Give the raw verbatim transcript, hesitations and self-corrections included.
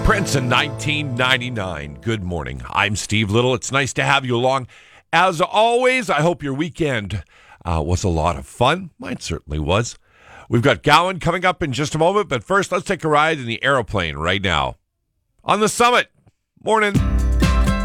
Prince in nineteen ninety-nine. Good morning. I'm Steve Little. It's nice to have you along. As always, I hope your weekend uh, was a lot of fun. Mine certainly was. We've got Gowan coming up in just a moment, but first, let's take a ride in the aeroplane right now. On the Summit. Morning.